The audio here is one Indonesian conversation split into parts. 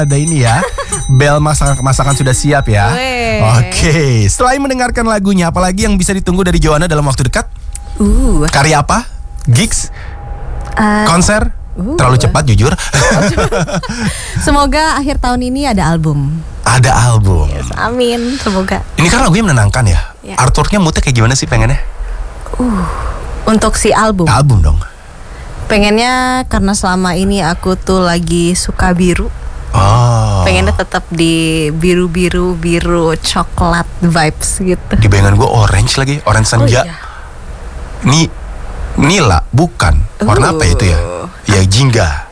Ada ini ya, bel masakan sudah siap ya. Weh. Oke, setelah mendengarkan lagunya, apalagi yang bisa ditunggu dari Joanna dalam waktu dekat? Karya apa? Gigs? Konser? Terlalu cepat jujur. Semoga akhir tahun ini ada album. Ada album. Yes, amin, semoga. Ini kan lagunya menenangkan ya. Ya. Artworknya moodnya kayak gimana sih pengennya? Untuk si album. Album dong. Pengennya karena selama ini aku tuh lagi suka biru. Oh. Pengennya tetap di biru coklat vibes gitu. Di bayangan gue orange lagi, orange senja. iya. Ini nila, bukan. Warna apa itu ya? Ya jingga.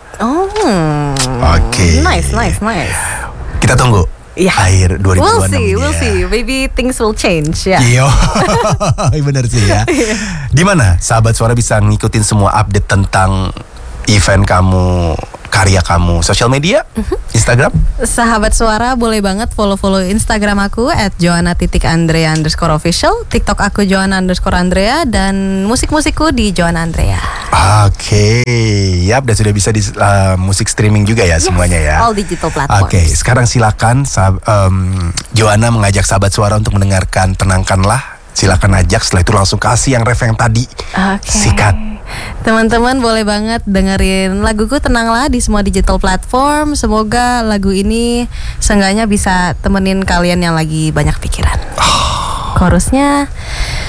Oke. Nice. Kita tunggu. Iya. Akhir 2026. We'll see. Maybe things will change ya. Iya, bener sih ya. Di mana sahabat suara bisa ngikutin semua update tentang event kamu, karya kamu, sosial media, Instagram? Sahabat suara boleh banget follow Instagram aku @joanna_andrea_official, TikTok aku joanna_andrea, dan musikku di Joanna Andrea. Oke, yap, dan sudah bisa di musik streaming juga ya semuanya ya. All digital platforms. Oke, sekarang silakan Joanna mengajak sahabat suara untuk mendengarkan Tenangkanlah. Silakan ajak, setelah itu langsung kasih yang ref yang tadi. Oke. Sikat. Teman-teman boleh banget dengerin laguku Tenanglah di semua digital platform. Semoga lagu ini seenggaknya bisa temenin kalian yang lagi banyak pikiran. Chorusnya